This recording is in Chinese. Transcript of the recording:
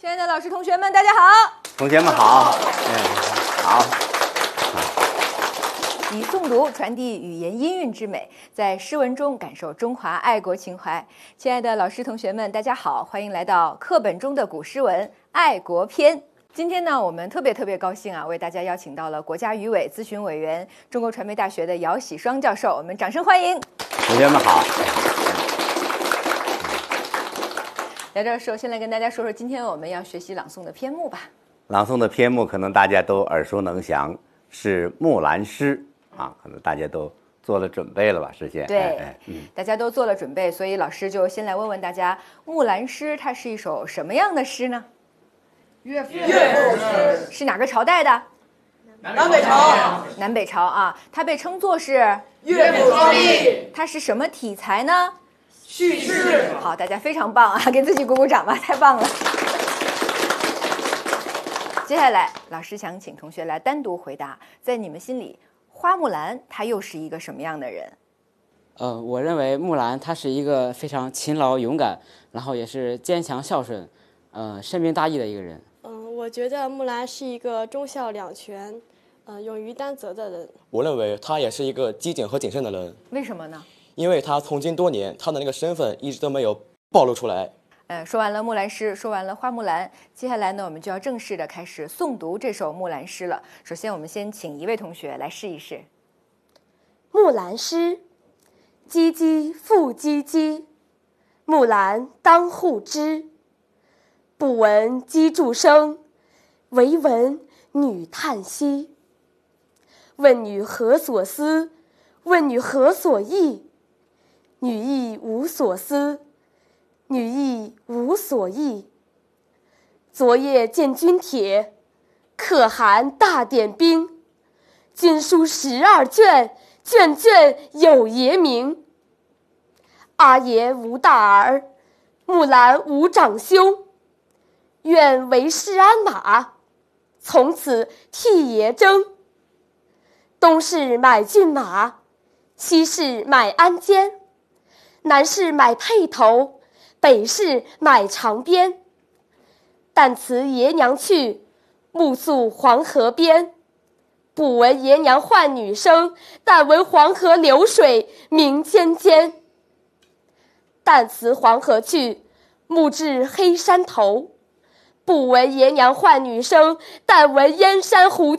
亲爱的老师、同学们，大家好！ 同学们好，好。 以诵读传递语言音韵之美，在诗文中感受中华爱国情怀。亲爱的老师、同学们，大家好，欢迎来到课本中的古诗文《爱国篇》。今天呢，我们特别高兴啊，为大家邀请到了国家语委咨询委员、中国传媒大学的姚喜双教授，我们掌声欢迎。 同学们好。 姚教授，先来跟大家说说今天我们要学习朗诵的篇目吧。 朗诵的篇目可能大家都耳熟能详，是《木兰诗》啊，可能大家都做了准备了吧？事先对，大家都做了准备，所以老师就先来问问大家，《木兰诗》它是一首什么样的诗呢？ 乐府诗。 是哪个朝代的？ 南北朝。 南北朝啊，它被称作是乐府双璧。 它是什么题材呢？ 叙事。 好，大家非常棒啊，给自己鼓鼓掌吧，太棒了。接下来，老师想请同学来单独回答，在你们心里，花木兰她又是一个什么样的人？ 我认为木兰她是一个非常勤劳勇敢，然后也是坚强孝顺，深明大义的一个人。 我觉得木兰是一个忠孝两全，勇于担责的人。 我认为她也是一个机警和谨慎的人。 为什么呢？ 因为她从军多年，她的那个身份一直都没有暴露出来。 说完了木兰诗，说完了花木兰，接下来呢，我们就要正式的开始诵读这首木兰诗了。首先，我们先请一位同学来试一试。 木兰诗，唧唧复唧唧，木兰当户织。不闻机杼声，惟闻女叹息。问女何所思？问女何所忆？女亦无所思，女亦无所忆。昨夜见军帖，可汗大点兵。军书12卷，卷卷有爷名。阿爷无大儿，木兰无长兄。愿为市鞍马，从此替爷征。东市买骏马，西市买鞍鞯。南市买辔头，北市买长鞭。但辞爷娘去，暮宿黄河边。不闻爷娘唤女声，但闻黄河流水鸣溅溅。但辞黄河去，暮至黑山头。不闻爷娘唤女声，但闻燕山胡